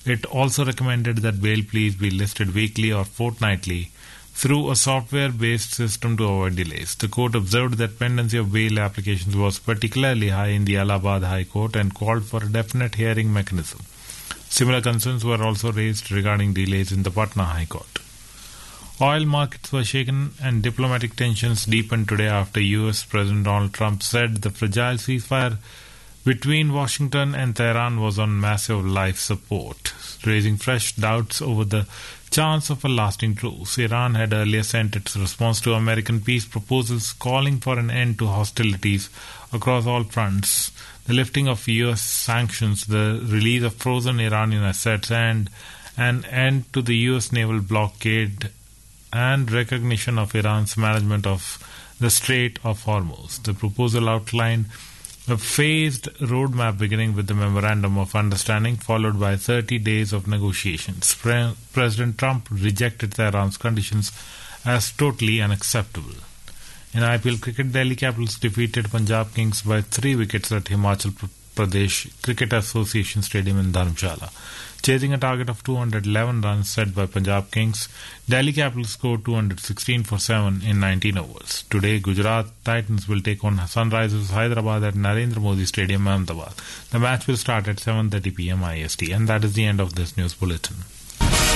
It also recommended that bail pleas be listed weekly or fortnightly through a software-based system to avoid delays. The court observed that pendency of bail applications was particularly high in the Allahabad High Court and called for a definite hearing mechanism. Similar concerns were also raised regarding delays in the Patna High Court. Oil markets were shaken and diplomatic tensions deepened today after US President Donald Trump said the fragile ceasefire between Washington and Tehran was on massive life support, raising fresh doubts over the chance of a lasting truce. Iran had earlier sent its response to American peace proposals calling for an end to hostilities across all fronts. The lifting of US sanctions, the release of frozen Iranian assets, and an end to the US naval blockade and recognition of Iran's management of the Strait of Hormuz. The proposal outlined a phased roadmap beginning with the Memorandum of Understanding, followed by 30 days of negotiations. President Trump rejected Tehran's conditions as totally unacceptable. In IPL cricket, Delhi Capitals defeated Punjab Kings by 3 wickets at Himachal Pradesh Cricket Association Stadium in Dharamshala. Chasing a target of 211 runs set by Punjab Kings, Delhi Capitals scored 216 for 7 in 19 overs. Today, Gujarat Titans will take on Sunrisers Hyderabad at Narendra Modi Stadium, Ahmedabad. The match will start at 7:30 p.m. IST. And that is the end of this news bulletin.